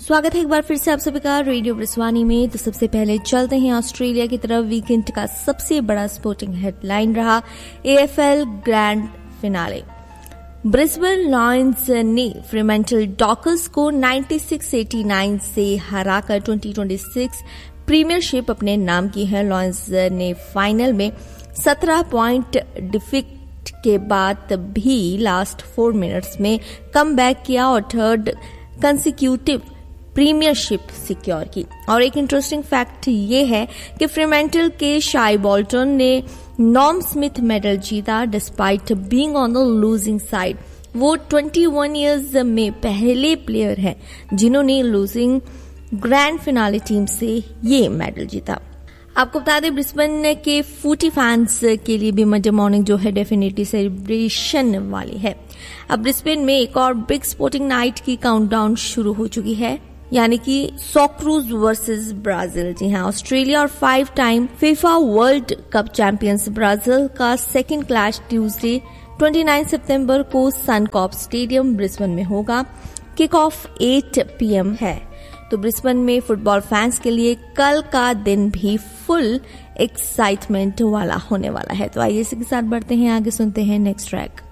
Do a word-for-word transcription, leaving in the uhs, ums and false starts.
स्वागत है एक बार फिर से आप सभी का रेडियो ब्रिस्वानी में। तो सबसे पहले चलते हैं ऑस्ट्रेलिया की तरफ। वीकेंड का सबसे बड़ा स्पोर्टिंग हेडलाइन रहा AFL grand finale. Brisbane Lions ने फ्रीमैंटल डॉकर्स को छियानवे नवासी से हराकर दो हज़ार छब्बीस प्रीमियरशिप अपने नाम की है। लायंस ने फाइनल में सत्रह पॉइंट डिफीट के बाद भी लास्ट फोर मिनट्स में कमबैक किया और थर्ड कंसेक्यूटिव प्रीमियरशिप सिक्योर की। और एक इंटरेस्टिंग फैक्ट ये है कि फ्रीमैंटल के शाई बोल्टन ने नॉर्म स्मिथ मेडल जीता despite being on the losing side. वो इक्कीस इयर्स में पहले प्लेयर हैं जिन्होंने लूजिंग ग्रैंड फिनाले टीम से ये मेडल जीता। आपको बता दें ब्रिस्बेन के फूटी फैंस के लिए भी मंडे मॉर्निंग जो है डेफिनेटली सेलिब्रेशन वाली है। अब ब्रिस्बेन में एक और बिग स्पोर्टिंग नाइट की काउंटडाउन शुरू हो चुकी है, यानी कि सॉक्रूज वर्सेस ब्राजील। जी हाँ, ऑस्ट्रेलिया और five time FIFA world cup champions Brazil का सेकेंड क्लैश ट्यूसडे उनतीस सितंबर को सनकॉर्प स्टेडियम ब्रिस्बेन में होगा। किक ऑफ आठ पी एम है। तो ब्रिस्बेन में फुटबॉल फैंस के लिए कल का दिन भी फुल एक्साइटमेंट वाला होने वाला है। तो आइए इसी के साथ बढ़ते हैं आगे, सुनते हैं नेक्स्ट ट्रैक।